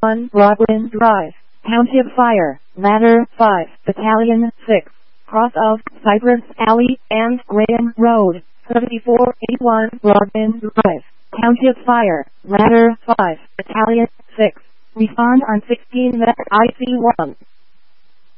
1 Broadwind Drive, Township Fire, Ladder 5, Battalion 6, cross of Cypress Alley and Graham Road, 3481 Broadwind Drive, Township Fire, Ladder 5, Battalion 6. Respond on 16 IC1.